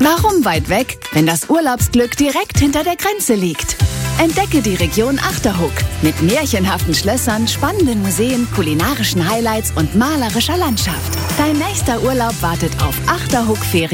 Warum weit weg, wenn das Urlaubsglück direkt hinter der Grenze liegt? Entdecke die Region Achterhoek mit märchenhaften Schlössern, spannenden Museen, kulinarischen Highlights und malerischer Landschaft. Dein nächster Urlaub wartet auf Achterhoek Ferien.